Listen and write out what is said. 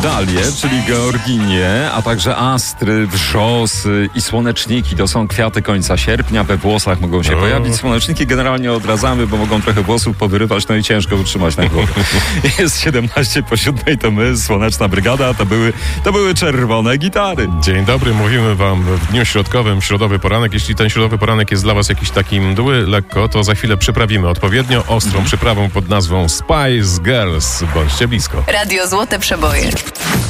dalie, czyli georginie, a także astry, wrzosy i słoneczniki. To są kwiaty końca sierpnia. We włosach mogą się pojawić. Słoneczniki generalnie odradzamy, bo mogą trochę włosów powyrywać, no i ciężko utrzymać na głowie. Jest 17 po 7, to my, Słoneczna Brygada, to były czerwone gitary. Dzień dobry, mówimy wam w dniu środkowym, środowy poranek. Jeśli ten środowy poranek jest dla was jakiś taki mdły, lekko, to za chwilę przyprawimy odpowiednio ostrą przyprawą pod nazwą Spice Girls. Bądźcie blisko. Radio Złote Przeboje.